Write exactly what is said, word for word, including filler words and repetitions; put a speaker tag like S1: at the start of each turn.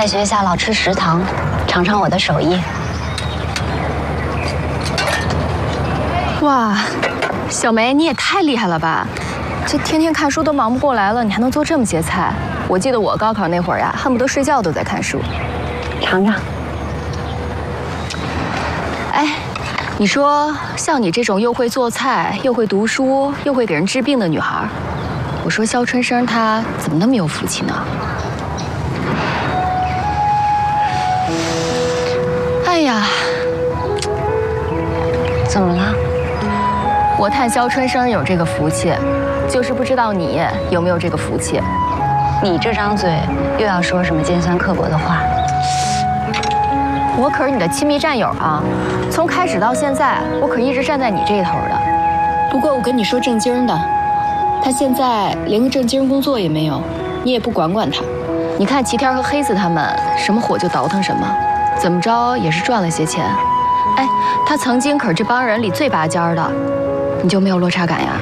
S1: 在学校老吃食堂，尝尝我的手艺。
S2: 哇，小梅你也太厉害了吧！这天天看书都忙不过来了，你还能做这么些菜？我记得我高考那会儿呀，恨不得睡觉都在看书。
S1: 尝尝。
S2: 哎，你说像你这种又会做菜、又会读书、又会给人治病的女孩，我说肖春生她怎么那么有福气呢？哎呀，
S1: 怎么了？
S2: 我叹肖春生有这个福气，就是不知道你有没有这个福气。
S1: 你这张嘴又要说什么尖酸刻薄的话？
S2: 我可是你的亲密战友啊，从开始到现在，我可一直站在你这一头的。不过我跟你说正经的，他现在连个正经工作也没有，你也不管管他。你看齐天和黑子他们什么火就倒腾什么，怎么着也是赚了些钱。哎，他曾经可是这帮人里最拔尖的，你就没有落差感呀？